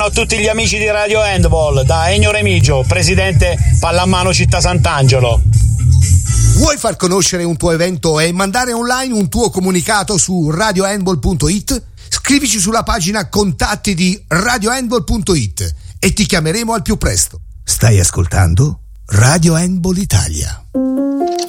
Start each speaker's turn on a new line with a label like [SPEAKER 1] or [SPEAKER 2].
[SPEAKER 1] A tutti gli amici di Radio Handball, da Ennio Remigio, presidente Pallamano Città Sant'Angelo.
[SPEAKER 2] Vuoi far conoscere un tuo evento e mandare online un tuo comunicato su radiohandball.it? Scrivici sulla pagina contatti di radiohandball.it e ti chiameremo al più presto. Stai ascoltando Radio Handball Italia.